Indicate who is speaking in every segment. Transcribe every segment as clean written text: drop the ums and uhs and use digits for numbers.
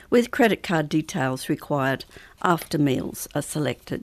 Speaker 1: with credit card details required after meals are selected.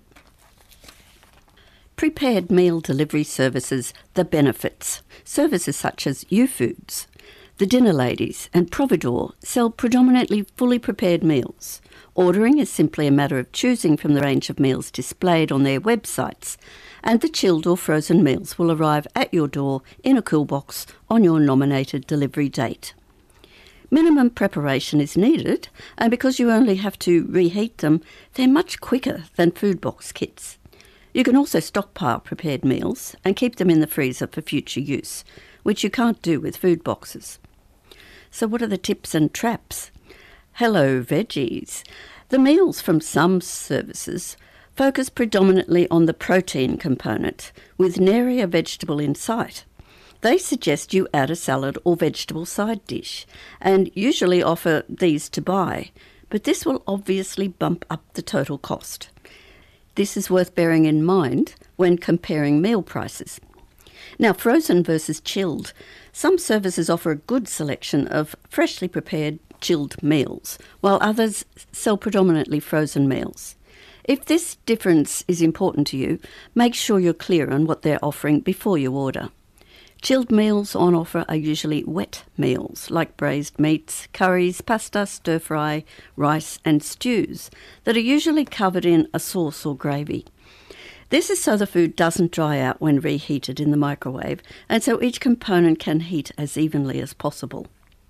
Speaker 1: Prepared meal delivery services, the benefits. Services such as YouFoods, The Dinner Ladies and Providore sell predominantly fully prepared meals. Ordering is simply a matter of choosing from the range of meals displayed on their websites, and the chilled or frozen meals will arrive at your door in a cool box on your nominated delivery date. Minimum preparation is needed, and because you only have to reheat them, they're much quicker than food box kits. You can also stockpile prepared meals and keep them in the freezer for future use, which you can't do with food boxes. So what are the tips and traps? Hello Veggies. The meals from some services focus predominantly on the protein component, with nary a vegetable in sight. They suggest you add a salad or vegetable side dish, and usually offer these to buy, but this will obviously bump up the total cost. This is worth bearing in mind when comparing meal prices. Now, frozen versus chilled. Some services offer a good selection of freshly prepared chilled meals, while others sell predominantly frozen meals. If this difference is important to you, make sure you're clear on what they're offering before you order. Chilled meals on offer are usually wet meals, like braised meats, curries, pasta, stir-fry, rice and stews, that are usually covered in a sauce or gravy. This is so the food doesn't dry out when reheated in the microwave, and so each component can heat as evenly as possible.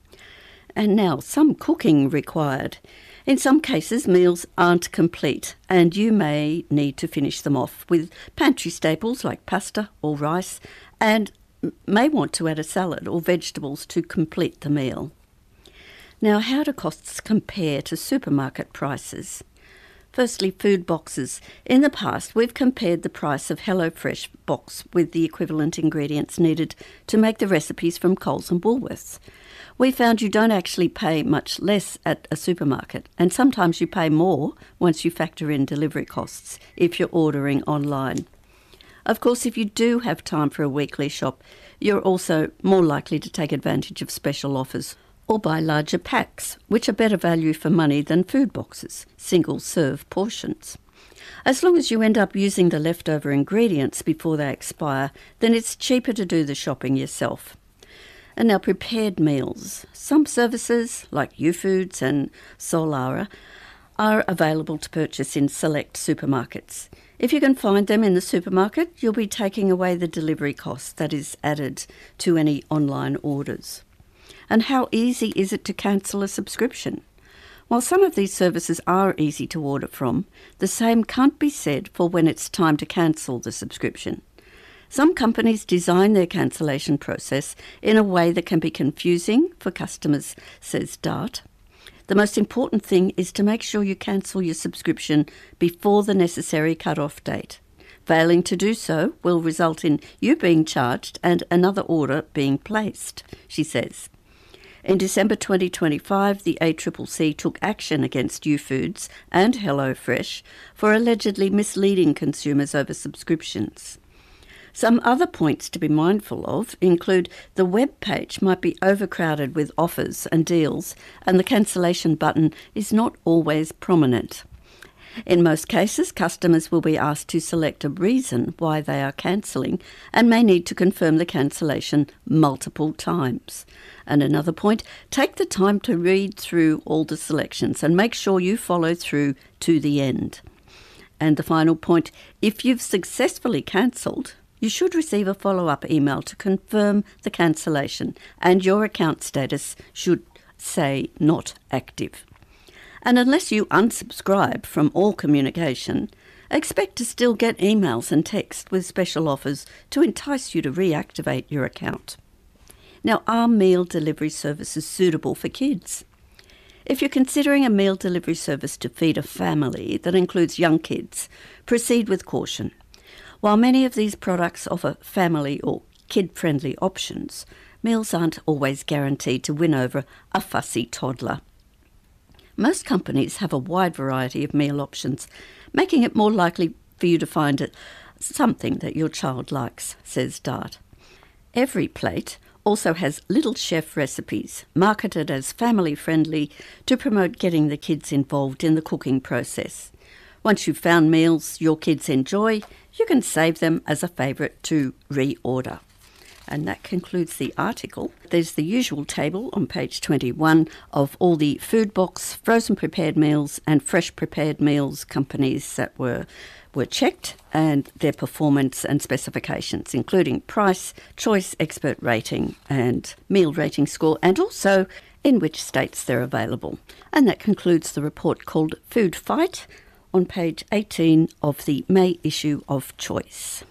Speaker 1: And now, some cooking required. In some cases, meals aren't complete, and you may need to finish them off with pantry staples like pasta or rice, and may want to add a salad or vegetables to complete the meal. Now, how do costs compare to supermarket prices? Firstly, food boxes. In the past, we've compared the price of HelloFresh box with the equivalent ingredients needed to make the recipes from Coles and Woolworths. We found you don't actually pay much less at a supermarket, and sometimes you pay more once you factor in delivery costs if you're ordering online. Of course, if you do have time for a weekly shop, you're also more likely to take advantage of special offers or buy larger packs, which are better value for money than food boxes, single-serve portions. As long as you end up using the leftover ingredients before they expire, then it's cheaper to do the shopping yourself. And now, prepared meals. Some services, like YouFoods and Solara, are available to purchase in select supermarkets. If you can find them in the supermarket, you'll be taking away the delivery cost that is added to any online orders. And how easy is it to cancel a subscription? While some of these services are easy to order from, the same can't be said for when it's time to cancel the subscription. Some companies design their cancellation process in a way that can be confusing for customers, says Dart. The most important thing is to make sure you cancel your subscription before the necessary cut-off date. Failing to do so will result in you being charged and another order being placed, she says. In December 2025, the ACCC took action against YouFoods and HelloFresh for allegedly misleading consumers over subscriptions. Some other points to be mindful of include the web page might be overcrowded with offers and deals, and the cancellation button is not always prominent. In most cases, customers will be asked to select a reason why they are cancelling and may need to confirm the cancellation multiple times. And another point, take the time to read through all the selections and make sure you follow through to the end. And the final point, if you've successfully cancelled, you should receive a follow-up email to confirm the cancellation, and your account status should say not active. And unless you unsubscribe from all communication, expect to still get emails and text with special offers to entice you to reactivate your account. Now, are meal delivery services suitable for kids? If you're considering a meal delivery service to feed a family that includes young kids, proceed with caution. While many of these products offer family or kid-friendly options, meals aren't always guaranteed to win over a fussy toddler. Most companies have a wide variety of meal options, making it more likely for you to find something that your child likes, says Dart. Every plate also has Little Chef recipes, marketed as family-friendly to promote getting the kids involved in the cooking process. Once you've found meals your kids enjoy, you can save them as a favourite to reorder. And that concludes the article. There's the usual table on page 21 of all the food box, frozen prepared meals and fresh prepared meals companies that were checked, and their performance and specifications, including price, choice, expert rating and meal rating score, and also in which states they're available. And that concludes the report called Food Fight on page 18 of the May issue of Choice.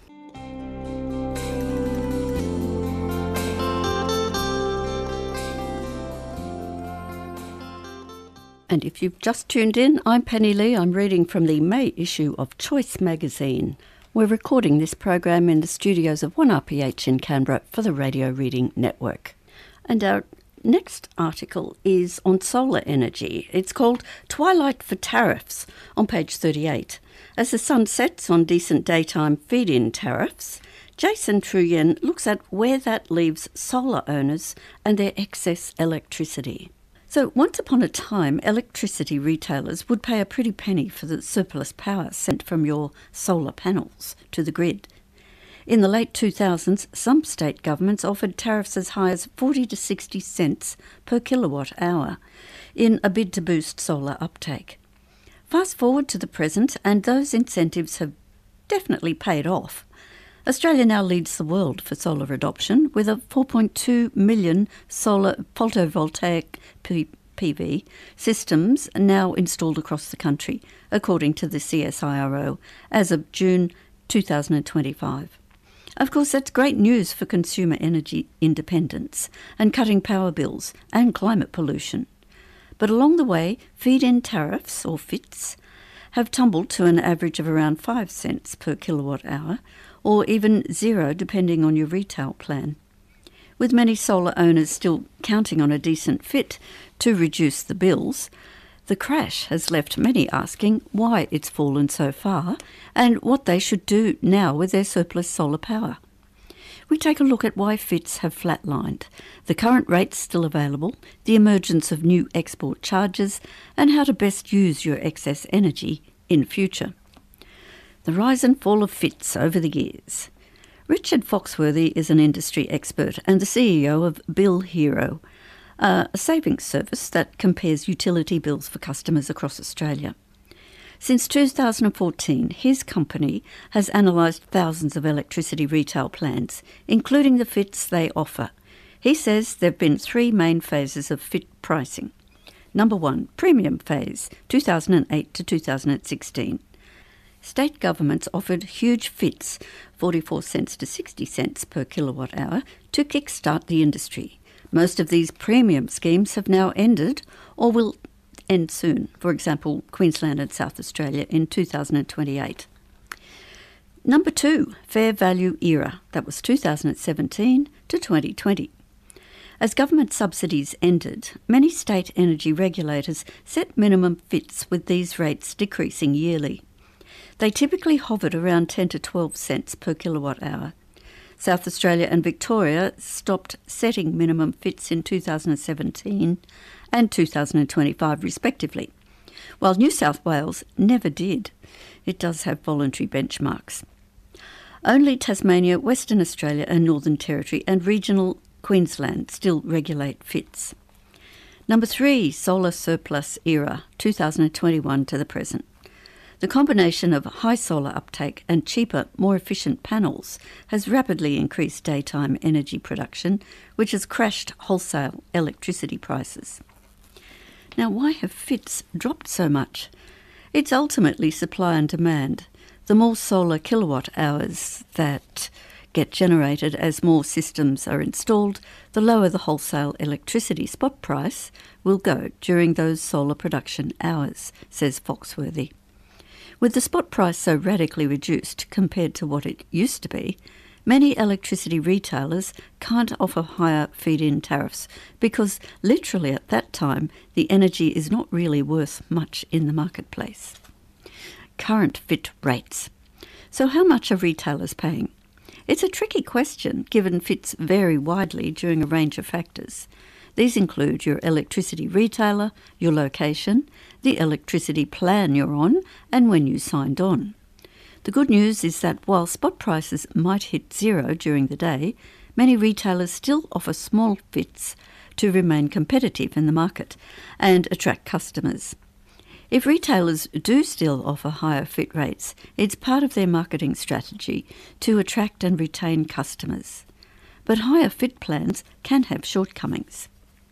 Speaker 1: And if you've just tuned in, I'm Penny Lee. I'm reading from the May issue of Choice magazine. We're recording this program in the studios of 1RPH in Canberra for the Radio Reading Network. And our next article is on solar energy. It's called Twilight for Tariffs on page 38. As the sun sets on decent daytime feed-in tariffs, Jason Truyen looks at where that leaves solar owners and their excess electricity. So once upon a time, electricity retailers would pay a pretty penny for the surplus power sent from your solar panels to the grid. In the late 2000s, some state governments offered tariffs as high as 40 to 60 cents per kilowatt hour in a bid to boost solar uptake. Fast forward to the present, and those incentives have definitely paid off. Australia now leads the world for solar adoption, with a 4.2 million solar photovoltaic PV systems now installed across the country, according to the CSIRO, as of June 2025. Of course, that's great news for consumer energy independence and cutting power bills and climate pollution. But along the way, feed-in tariffs, or FITs, have tumbled to an average of around 5 cents per kilowatt hour, or even zero depending on your retail plan. With many solar owners still counting on a decent FIT to reduce the bills, the crash has left many asking why it's fallen so far and what they should do now with their surplus solar power. We take a look at why FITs have flatlined, the current rates still available, the emergence of new export charges, and how to best use your excess energy in future. The rise and fall of FITs over the years. Richard Foxworthy is an industry expert and the CEO of Bill Hero, a savings service that compares utility bills for customers across Australia. Since 2014, his company has analysed thousands of electricity retail plans, including the FITs they offer. He says there have been 3 main phases of FIT pricing. Number 1, premium phase, 2008 to 2016. State governments offered huge FITs, 44 cents to 60 cents per kilowatt hour, to kickstart the industry. Most of these premium schemes have now ended or will end soon, for example, Queensland and South Australia in 2028. Number 2, Fair Value Era, that was 2017 to 2020. As government subsidies ended, many state energy regulators set minimum FITs, with these rates decreasing yearly. They typically hovered around 10 to 12 cents per kilowatt hour. South Australia and Victoria stopped setting minimum FITs in 2017 and 2025 respectively, while New South Wales never did. It does have voluntary benchmarks. Only Tasmania, Western Australia and Northern Territory and regional Queensland still regulate FITs. Number 3, Solar Surplus Era, 2021 to the present. The combination of high solar uptake and cheaper, more efficient panels has rapidly increased daytime energy production, which has crashed wholesale electricity prices. Now, why have FITs dropped so much? It's ultimately supply and demand. The more solar kilowatt hours that get generated as more systems are installed, the lower the wholesale electricity spot price will go during those solar production hours, says Foxworthy. With the spot price so radically reduced compared to what it used to be, many electricity retailers can't offer higher feed-in tariffs because literally at that time the energy is not really worth much in the marketplace. Current FIT rates. So how much are retailers paying? It's a tricky question given FITs vary widely during a range of factors. These include your electricity retailer, your location, the electricity plan you're on, and when you signed on. The good news is that while spot prices might hit zero during the day, many retailers still offer small FITs to remain competitive in the market and attract customers. If retailers do still offer higher FIT rates, it's part of their marketing strategy to attract and retain customers. But higher FIT plans can have shortcomings.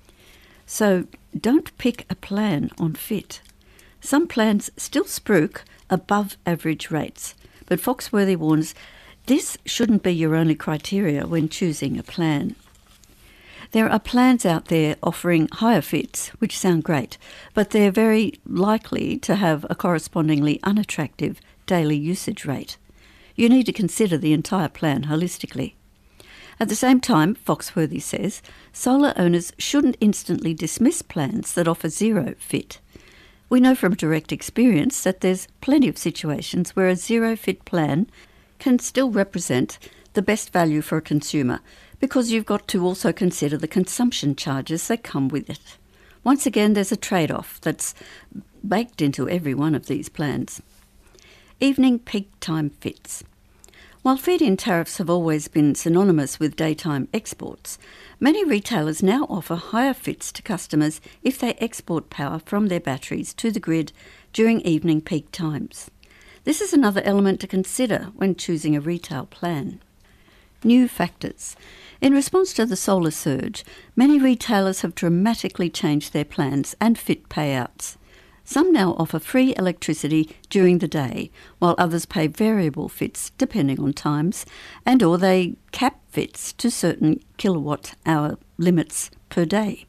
Speaker 1: So don't pick a plan on FIT. Some plans still spruik above average rates, but Foxworthy warns this shouldn't be your only criteria when choosing a plan. There are plans out there offering higher FITs, which sound great, but they're very likely to have a correspondingly unattractive daily usage rate. You need to consider the entire plan holistically. At the same time, Foxworthy says, solar owners shouldn't instantly dismiss plans that offer zero FIT. We know from direct experience that there's plenty of situations where a zero FIT plan can still represent the best value for a consumer, because you've got to also consider the consumption charges that come with it. Once again, there's a trade-off that's baked into every one of these plans. Evening peak time FITs. While feed-in tariffs have always been synonymous with daytime exports, many retailers now offer higher FITs to customers if they export power from their batteries to the grid during evening peak times. This is another element to consider when choosing a retail plan. New factors. In response to the solar surge, many retailers have dramatically changed their plans and FIT payouts. Some now offer free electricity during the day, while others pay variable FITs depending on times, and or they cap FITs to certain kilowatt-hour limits per day.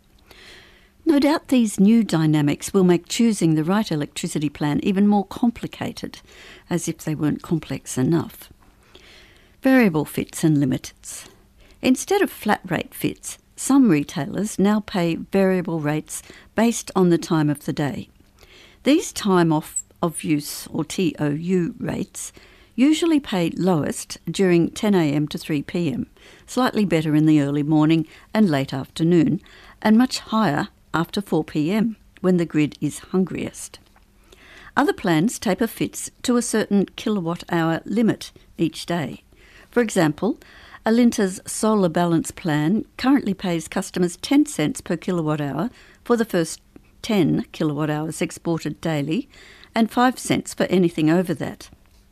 Speaker 1: No doubt these new dynamics will make choosing the right electricity plan even more complicated, as if they weren't complex enough. Variable FITs and limits. Instead of flat-rate FITs, some retailers now pay variable rates based on the time of the day. These time off of use, or TOU rates, usually pay lowest during 10 a.m. to 3 p.m, slightly better in the early morning and late afternoon, and much higher after 4 p.m, when the grid is hungriest. Other plans taper FITs to a certain kilowatt-hour limit each day. For example, Alinta's Solar Balance plan currently pays customers 10 cents per kilowatt-hour for the first 10 kilowatt-hours exported daily, and 5 cents for anything over that.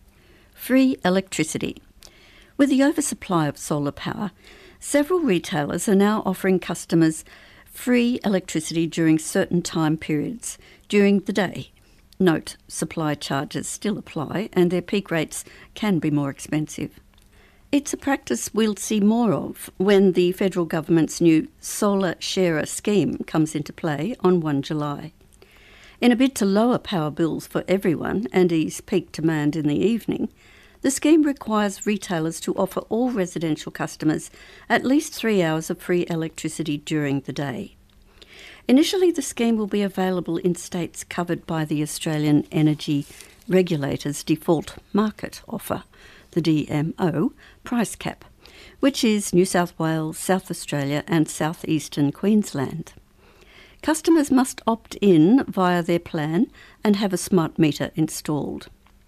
Speaker 1: Free electricity. With the oversupply of solar power, several retailers are now offering customers free electricity during certain time periods during the day. Note, supply charges still apply and their peak rates can be more expensive. It's a practice we'll see more of when the federal government's new Solar Sharer scheme comes into play on 1 July. In a bid to lower power bills for everyone and ease peak demand in the evening, the scheme requires retailers to offer all residential customers at least 3 hours of free electricity during the day. Initially, the scheme will be available in states covered by the Australian Energy Regulator's default market offer, the DMO, price cap, which is New South Wales, South Australia and southeastern Queensland. Customers must opt in via their plan and have a smart meter installed.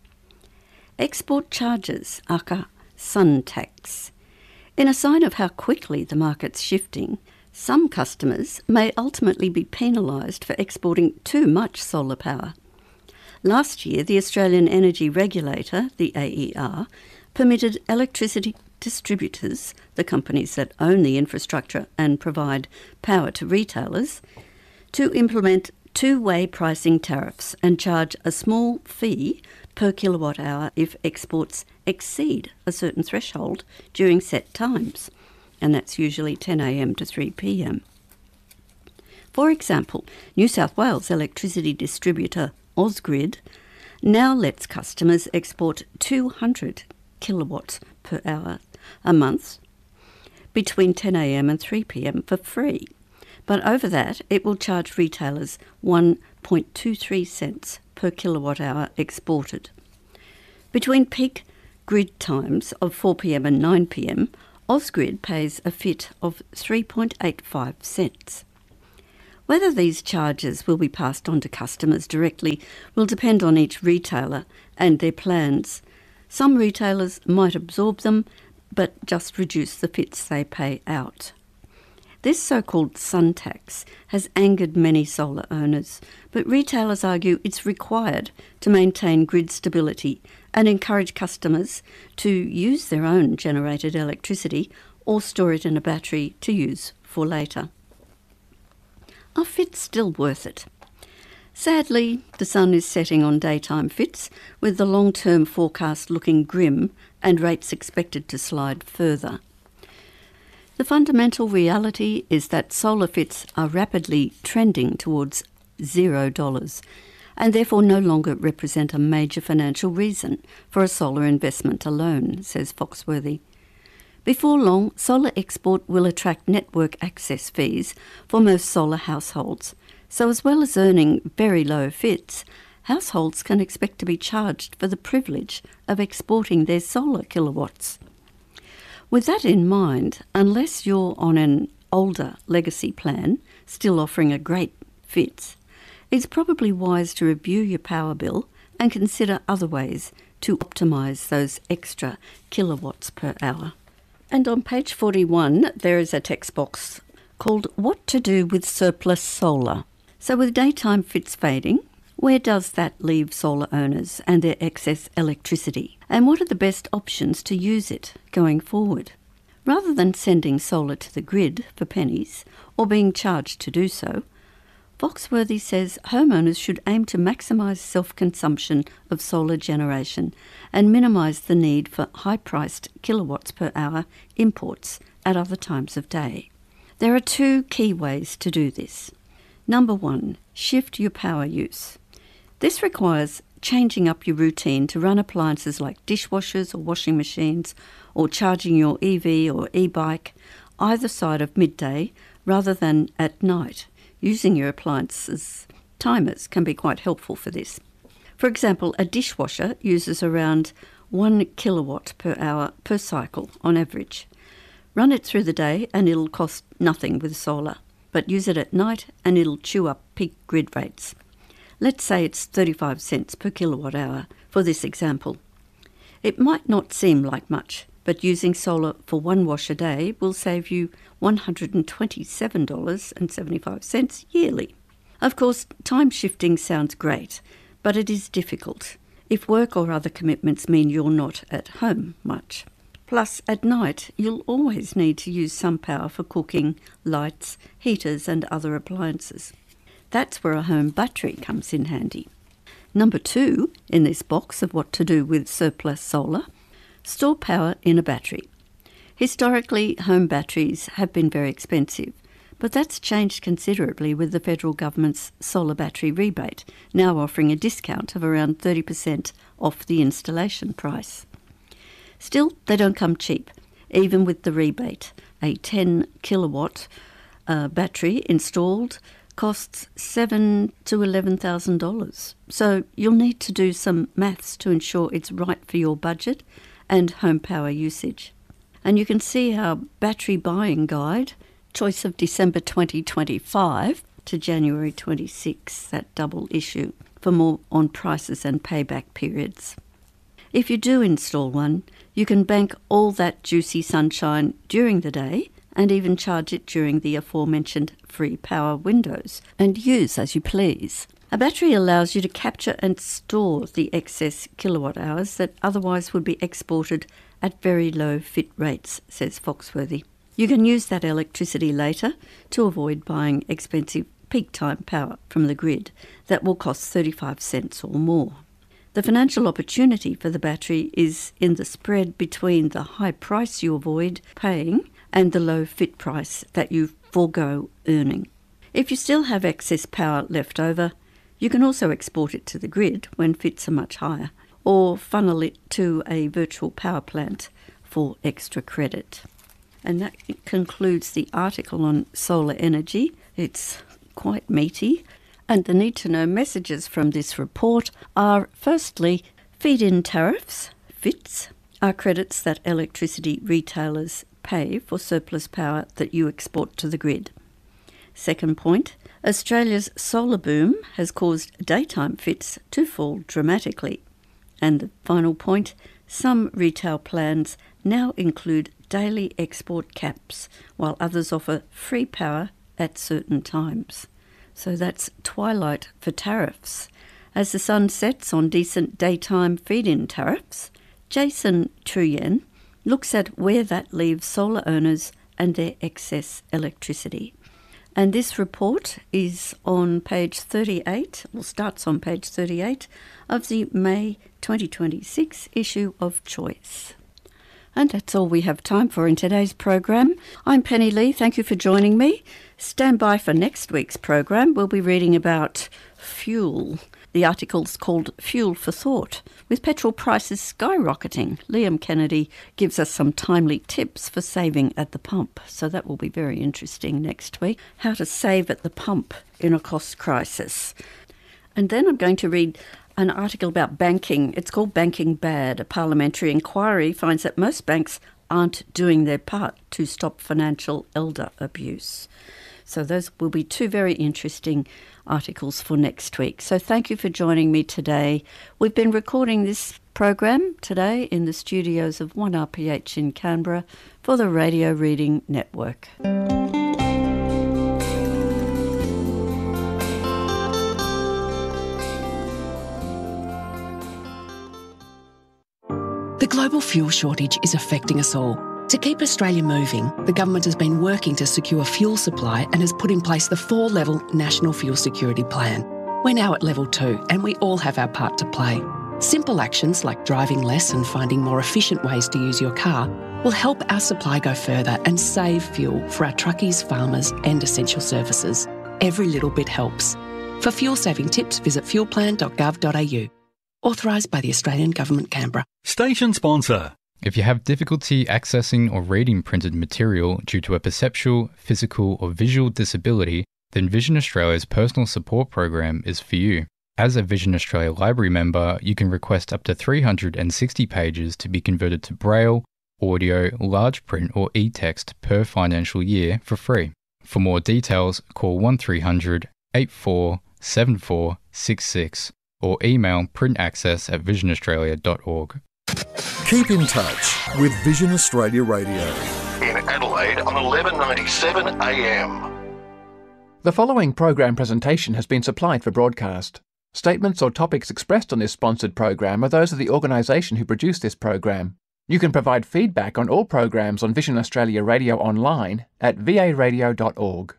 Speaker 1: Export charges, aka sun tax. In a sign of how quickly the market's shifting, some customers may ultimately be penalised for exporting too much solar power. Last year, the Australian Energy Regulator, the AER, permitted electricity distributors, the companies that own the infrastructure and provide power to retailers, to implement two-way pricing tariffs and charge a small fee per kilowatt hour if exports exceed a certain threshold during set times, and that's usually 10 a.m. to 3 p.m. For example, New South Wales electricity distributor Ausgrid now lets customers export 200 kilowatts per hour a month between 10 a.m. and 3 p.m. for free. But over that, it will charge retailers 1.23 cents per kilowatt hour exported. Between peak grid times of 4 p.m. and 9 p.m, Ausgrid pays a FIT of 3.85 cents. Whether these charges will be passed on to customers directly will depend on each retailer and their plans. Some retailers might absorb them, but just reduce the FITs they pay out. This so-called sun tax has angered many solar owners, but retailers argue it's required to maintain grid stability and encourage customers to use their own generated electricity or store it in a battery to use for later. Are FITs still worth it? Sadly, the sun is setting on daytime FITs, with the long-term forecast looking grim and rates expected to slide further. The fundamental reality is that solar FITs are rapidly trending towards $0 and therefore no longer represent a major financial reason for a solar investment alone, says Foxworthy. Before long, solar export will attract network access fees for most solar households. So as well as earning very low FITs, households can expect to be charged for the privilege of exporting their solar kilowatts. With that in mind, unless you're on an older legacy plan, still offering a great FITs, it's probably wise to review your power bill and consider other ways to optimise those extra kilowatts per hour. And on page 41, there is a text box called What to Do with Surplus Solar. So with daytime FITs fading, where does that leave solar owners and their excess electricity? And what are the best options to use it going forward? Rather than sending solar to the grid for pennies or being charged to do so, Foxworthy says homeowners should aim to maximise self-consumption of solar generation and minimise the need for high-priced kilowatts per hour imports at other times of day. There are two key ways to do this. Number one, shift your power use. This requires changing up your routine to run appliances like dishwashers or washing machines, or charging your EV or e-bike either side of midday rather than at night. Using your appliances timers can be quite helpful for this. For example, a dishwasher uses around 1 kilowatt per hour per cycle on average. Run it through the day and it'll cost nothing with solar, but use it at night and it'll chew up peak grid rates. Let's say it's 35 cents per kilowatt hour for this example. It might not seem like much, but using solar for one wash a day will save you $127.75 yearly. Of course, time shifting sounds great, but it is difficult if work or other commitments mean you're not at home much. Plus, at night, you'll always need to use some power for cooking, lights, heaters and other appliances. That's where a home battery comes in handy. Number 2 in this box of what to do with surplus solar: store power in a battery. Historically, home batteries have been very expensive, but that's changed considerably with the federal government's solar battery rebate, now offering a discount of around 30% off the installation price. Still, they don't come cheap, even with the rebate. A 10 kilowatt battery installed costs $7,000 to $11,000. So you'll need to do some maths to ensure it's right for your budget and home power usage. And you can see our battery buying guide, choice of December 2025 to January 26, that double issue, for more on prices and payback periods. If you do install one, you can bank all that juicy sunshine during the day and even charge it during the aforementioned free power windows and use as you please. A battery allows you to capture and store the excess kilowatt hours that otherwise would be exported at very low FIT rates, says Foxworthy. You can use that electricity later to avoid buying expensive peak time power from the grid that will cost 35 cents or more. The financial opportunity for the battery is in the spread between the high price you avoid paying and the low FIT price that you forego earning. If you still have excess power left over, you can also export it to the grid when FITs are much higher, or funnel it to a virtual power plant for extra credit. And that concludes the article on solar energy. It's quite meaty. And the need-to-know messages from this report are, firstly, feed-in tariffs, FITs, are credits that electricity retailers pay for surplus power that you export to the grid. Second point, Australia's solar boom has caused daytime fits to fall dramatically. And the final point, some retail plans now include daily export caps, while others offer free power at certain times. So that's twilight for tariffs. As the sun sets on decent daytime feed-in tariffs, Jason Truyen looks at where that leaves solar owners and their excess electricity. And this report is on page 38, or starts on page 38, of the May 2026 issue of Choice. And that's all we have time for in today's program. I'm Penny Lee. Thank you for joining me. Stand by for next week's program. We'll be reading about fuel. The article's called Fuel for Thought. With petrol prices skyrocketing, Liam Kennedy gives us some timely tips for saving at the pump. So that will be very interesting next week. How to save at the pump in a cost crisis. And then I'm going to read an article about banking. It's called Banking Bad. A parliamentary inquiry finds that most banks aren't doing their part to stop financial elder abuse. So those will be two very interesting articles for next week. So thank you for joining me today. We've been recording this program today in the studios of 1RPH in Canberra for the Radio Reading Network.
Speaker 2: The global fuel shortage is affecting us all. To keep Australia moving, the government has been working to secure fuel supply and has put in place the 4-level National Fuel Security Plan. We're now at level 2 and we all have our part to play. Simple actions like driving less and finding more efficient ways to use your car will help our supply go further and save fuel for our truckies, farmers and essential services. Every little bit helps. For fuel saving tips, visit fuelplan.gov.au. Authorised by the Australian Government, Canberra.
Speaker 3: Station sponsor.
Speaker 4: If you have difficulty accessing or reading printed material due to a perceptual, physical or visual disability, then Vision Australia's personal support program is for you. As a Vision Australia Library member, you can request up to 360 pages to be converted to Braille, audio, large print or e-text per financial year for free. For more details, call 1300 84 7466 or email printaccess@visionaustralia.org.
Speaker 5: Keep in touch with Vision Australia Radio.
Speaker 6: In Adelaide on 1197 AM.
Speaker 7: The following program presentation has been supplied for broadcast. Statements or topics expressed on this sponsored program are those of the organisation who produced this program. You can provide feedback on all programs on Vision Australia Radio online at varadio.org.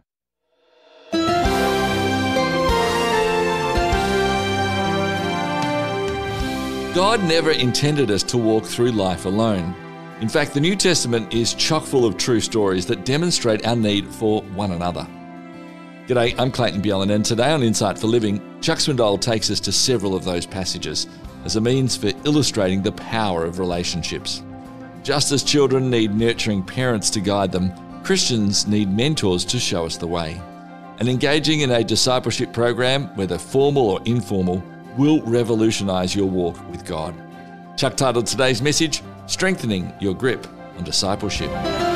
Speaker 8: God never intended us to walk through life alone. In fact, the New Testament is chock full of true stories that demonstrate our need for one another. G'day, I'm Clayton Bjelland, and today on Insight for Living, Chuck Swindoll takes us to several of those passages as a means for illustrating the power of relationships. Just as children need nurturing parents to guide them, Christians need mentors to show us the way. And engaging in a discipleship program, whether formal or informal, will revolutionise your walk with God. Chuck titled today's message, Strengthening Your Grip on Discipleship.